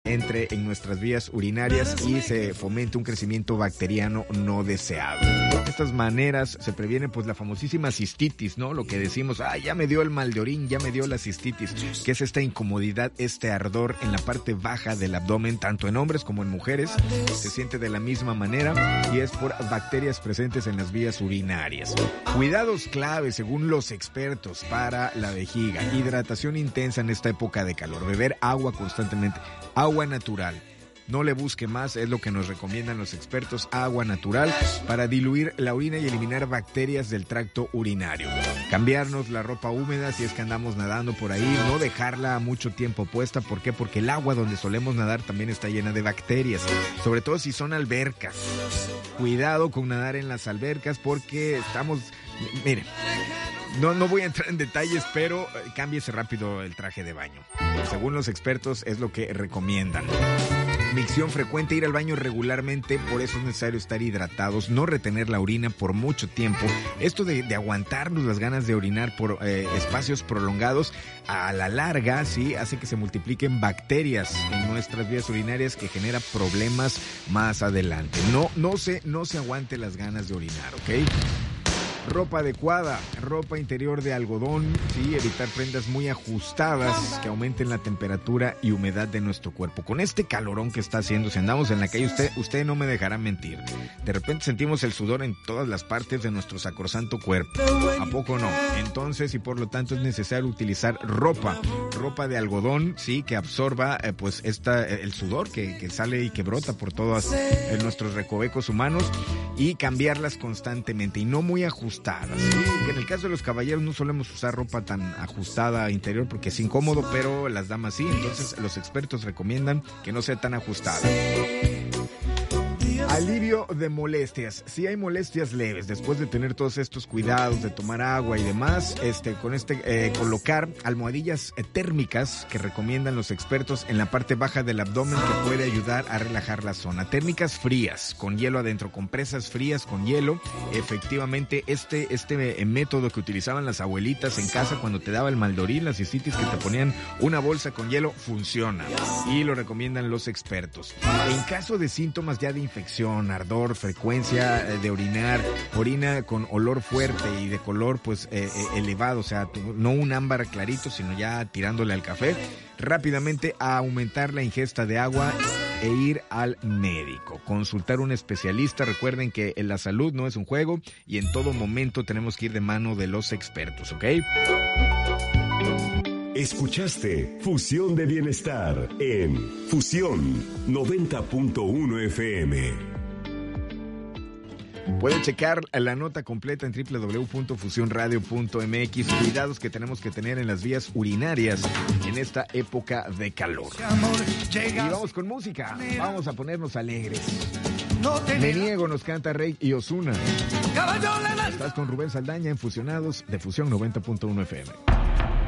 entre en nuestras vías urinarias y se fomente un crecimiento bacteriano no deseado. De estas maneras se previene pues la famosísima cistitis, ¿no? Lo que decimos, ya me dio el mal de orín, ya me dio la cistitis, que es esta incomodidad, este ardor en la parte baja del abdomen, tanto en hombres como en mujeres. Se siente de la misma manera y es por bacterias presentes en las vías urinarias. Cuidados clave según los expertos para la vejiga: hidratación intensa en esta época de calor, beber agua constantemente, agua natural. No le busque más, es lo que nos recomiendan los expertos, agua natural para diluir la orina y eliminar bacterias del tracto urinario. Cambiarnos la ropa húmeda si es que andamos nadando por ahí, no dejarla mucho tiempo puesta. ¿Por qué? Porque el agua donde solemos nadar también está llena de bacterias, sobre todo si son albercas. Cuidado con nadar en las albercas porque estamos... Miren, no voy a entrar en detalles, pero cámbiese rápido el traje de baño. Según los expertos es lo que recomiendan. Micción frecuente, ir al baño regularmente, por eso es necesario estar hidratados, no retener la orina por mucho tiempo. Esto de aguantarnos las ganas de orinar por espacios prolongados, a la larga, sí, hace que se multipliquen bacterias en nuestras vías urinarias que genera problemas más adelante. No se aguante las ganas de orinar, ¿ok? Ropa adecuada, ropa interior de algodón, sí, evitar prendas muy ajustadas que aumenten la temperatura y humedad de nuestro cuerpo. Con este calorón que está haciendo, si andamos en la calle, usted no me dejará mentir. De repente sentimos el sudor en todas las partes de nuestro sacrosanto cuerpo. ¿A poco no? Entonces, y por lo tanto es necesario utilizar ropa de algodón, sí, que absorba pues el sudor que sale y que brota por todos nuestros recovecos humanos, y cambiarlas constantemente y no muy ajustadas. Que en el caso de los caballeros no solemos usar ropa tan ajustada interior porque es incómodo, pero las damas sí. Entonces los expertos recomiendan que no sea tan ajustada. Alivio de molestias. Si hay molestias leves, después de tener todos estos cuidados, de tomar agua y demás, colocar almohadillas térmicas que recomiendan los expertos en la parte baja del abdomen, que puede ayudar a relajar la zona. Térmicas frías, con hielo adentro, compresas frías con hielo. Efectivamente, este método que utilizaban las abuelitas en casa cuando te daba el maldorín, la cistitis, que te ponían una bolsa con hielo, funciona y lo recomiendan los expertos. En caso de síntomas ya de infección, ardor, frecuencia de orinar, orina con olor fuerte y de color pues elevado, o sea, no un ámbar clarito, sino ya tirándole al café, rápidamente a aumentar la ingesta de agua e ir al médico. Consultar un especialista. Recuerden que la salud no es un juego y en todo momento tenemos que ir de mano de los expertos, ¿ok? Escuchaste Fusión de Bienestar en Fusión 90.1 FM. Pueden checar la nota completa en www.fusionradio.mx. Cuidados que tenemos que tener en las vías urinarias en esta época de calor. Y vamos con música. Vamos a ponernos alegres. Me niego, nos canta Rey y Ozuna. Estás con Rubén Saldaña en Fusionados de Fusión 90.1 FM.